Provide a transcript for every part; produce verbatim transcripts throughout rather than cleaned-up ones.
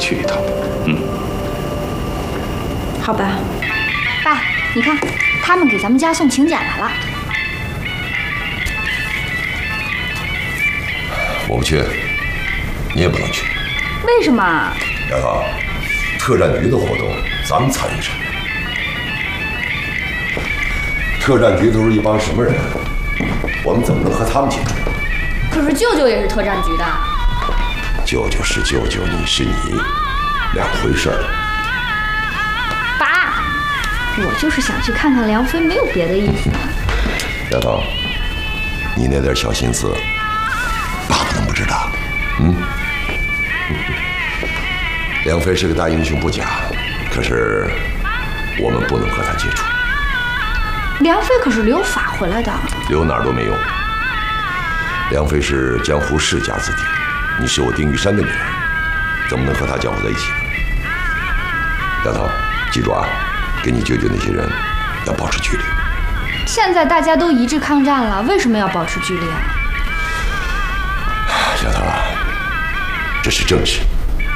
去一趟。嗯， 好吧。爸，你看，他们给咱们家送请柬来了。 我不去，你也不能去。 为什么？ 丫头，特战局的活动咱们参与什么？特战局都是一帮什么人？我们怎么能和他们接触？ 可是舅舅也是特战局的。 舅舅是舅舅，你是你，两回事儿。 爸，我就是想去看看梁飞，没有别的意思。 丫头，你那点小心思，爸爸能不知道？嗯。梁飞是个大英雄不假，可是我们不能和他接触。 梁飞可是留法回来的， 留哪儿都没用。梁飞是江湖世家子弟，你是我丁玉山的女儿，怎么能和他搅和在一起呢？丫头，记住啊，跟你舅舅那些人要保持距离。 现在大家都一致抗战了，为什么要保持距离啊？ 丫头啊，这是正事。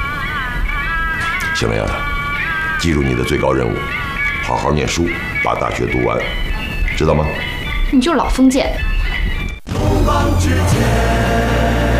行了，丫头，记住你的最高任务，好好念书，把大学读完，知道吗？ 你就老封建。 不忘之间。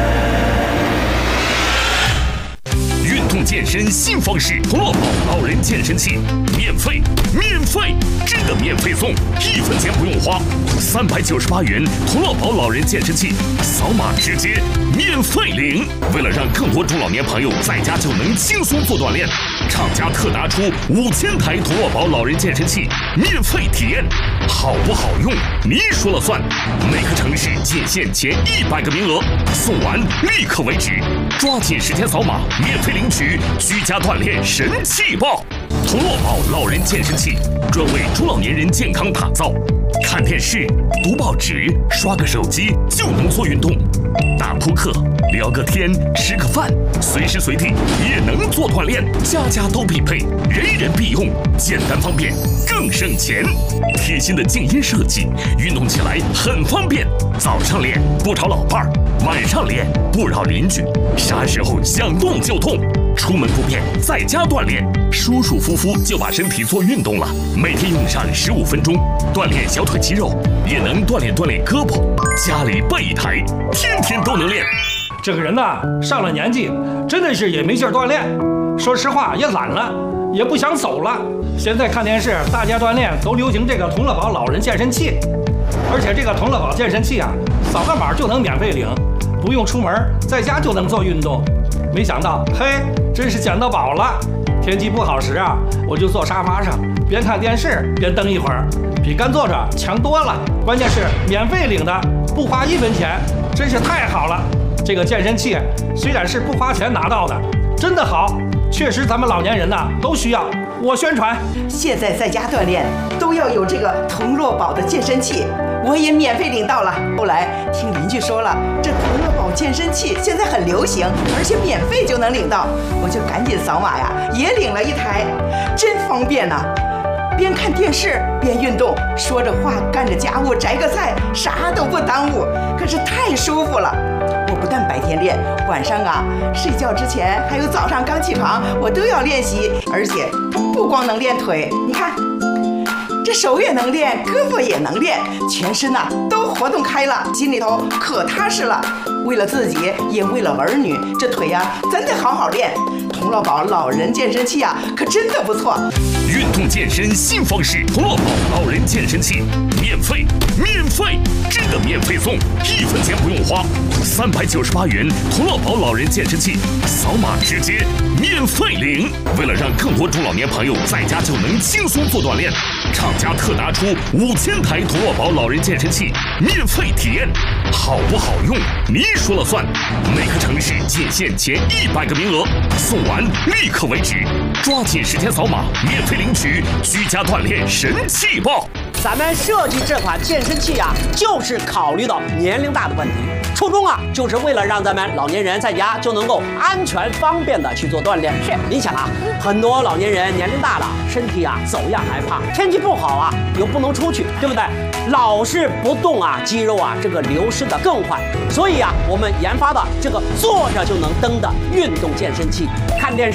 运动健身新方式，同乐宝老人健身器，免费，免费，真的免费送，一分钱不用花，三百九十八元同乐宝老人健身器，扫码直接免费领。为了让更多中老年朋友在家就能轻松做锻炼，厂家特拿出五千台同乐宝老人健身器免费体验，好不好用你说了算。每个城市仅限前一百个名额，送完立刻为止，抓紧时间扫码免费领取居家锻炼神器报。同乐宝老人健身器专为中老年人健康打造，看电视、读报纸、刷个手机就能做运动，打扑克、聊个天、吃个饭，随时随地也能做锻炼，家家都必备，人人必用，简单方便更省钱。贴心的静音设计，运动起来很方便，早上练不吵老伴儿，晚上练不扰邻居，啥时候想动就动，出门不便在家锻炼，舒舒服服就把身体做运动了。每天用上十五分钟，锻炼小腿肌肉，也能锻炼锻炼胳膊。家里备一台，天天都能练。 这个人呐，上了年纪，真的是也没劲儿锻炼。说实话，也懒了，也不想走了。现在看电视，大家锻炼都流行这个同乐宝老人健身器，而且这个同乐宝健身器啊，扫个码就能免费领，不用出门，在家就能做运动。没想到，嘿，真是捡到宝了！天气不好时啊，我就坐沙发上，边看电视边蹬一会儿，比干坐着强多了。关键是免费领的，不花一分钱，真是太好了。这个健身器虽然是不花钱拿到的，真的好，确实咱们老年人呐都需要。我宣传， 现在在家锻炼都要有这个同乐宝的健身器，我也免费领到了。后来听邻居说了，这同乐宝健身器现在很流行，而且免费就能领到，我就赶紧扫码呀，也领了一台，真方便呐！边看电视边运动，说着话干着家务，摘个菜，啥都不耽误，可是太舒服了。我不但白天练，晚上啊睡觉之前还有早上刚起床，我都要练习，而且不光能练腿，你看这手也能练，胳膊也能练，全身呐、啊、都活动开了，心里头可踏实了。为了自己，也为了儿女，这腿呀、啊、真得好好练。同乐宝老人健身器啊，可真的不错。 运动健身新方式，同乐宝老人健身器，免费，免费，真的免费送，一分钱不用花，三百九十八元同乐宝老人健身器，扫码直接免费领。为了让更多中老年朋友在家就能轻松做锻炼，厂家特拿出五千台同乐宝老人健身器免费体验，好不好用你说了算。每个城市仅限前一百个名额，送完立刻为止，抓紧时间扫码免费领取居家锻炼神器报。 咱们设计这款健身器啊，就是考虑到年龄大的问题，初衷啊，就是为了让咱们老年人在家就能够安全方便的去做锻炼。是，你想啊，很多老年人年龄大了，身体啊走样害怕，天气不好啊又不能出去，对不对？老是不动啊，肌肉啊这个流失的更快。所以啊，我们研发的这个坐着就能蹬的运动健身器，看电视。